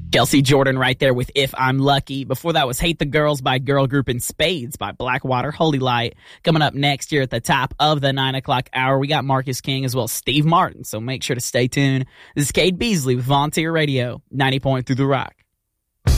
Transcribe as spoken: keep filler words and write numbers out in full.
Kelsey Jordan right there with If I'm Lucky. Before that was Hate the Girls by Girl Group in Spades by Blackwater Holy Light. Coming up next here at the top of the nine o'clock hour, we got Marcus King as well as Steve Martin. So make sure to stay tuned. This is Cade Beasley with Volunteer Radio, ninety point through the Rock.